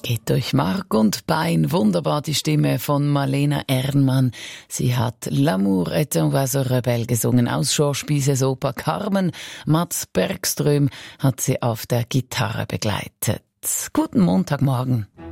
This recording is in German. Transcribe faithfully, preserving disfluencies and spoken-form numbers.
Geht durch Mark und Bein. Wunderbar die Stimme von Malena Ernmann. Sie hat L'amour est un oiseau rebelle gesungen aus Schorspieses Oper Carmen. Mats Bergström hat sie auf der Gitarre begleitet. Guten Montagmorgen.